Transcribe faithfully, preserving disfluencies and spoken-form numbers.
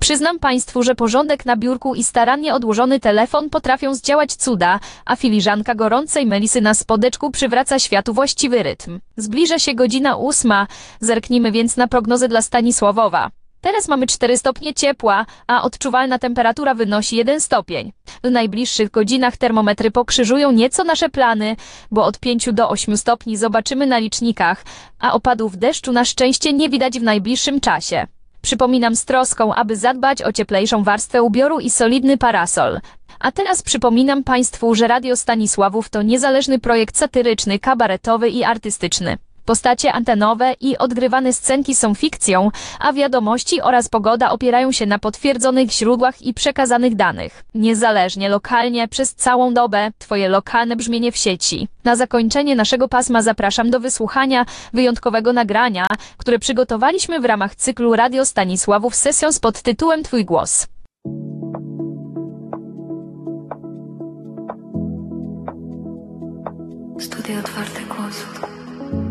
Przyznam Państwu, że porządek na biurku i starannie odłożony telefon potrafią zdziałać cuda, a filiżanka gorącej melisy na spodeczku przywraca światu właściwy rytm. Zbliża się godzina ósma, zerknijmy więc na prognozę dla Stanisławowa. Teraz mamy cztery stopnie ciepła, a odczuwalna temperatura wynosi jeden stopień. W najbliższych godzinach termometry pokrzyżują nieco nasze plany, bo od pięciu do ośmiu stopni zobaczymy na licznikach, a opadów deszczu na szczęście nie widać w najbliższym czasie. Przypominam z troską, aby zadbać o cieplejszą warstwę ubioru i solidny parasol. A teraz przypominam Państwu, że Radio Stanisławów to niezależny projekt satyryczny, kabaretowy i artystyczny. Postacie antenowe i odgrywane scenki są fikcją, a wiadomości oraz pogoda opierają się na potwierdzonych źródłach i przekazanych danych. Niezależnie, lokalnie, przez całą dobę, Twoje lokalne brzmienie w sieci. Na zakończenie naszego pasma zapraszam do wysłuchania wyjątkowego nagrania, które przygotowaliśmy w ramach cyklu Radio Stanisławów z sesją z podtytułem Twój głos. Studia Otwarte Głosu.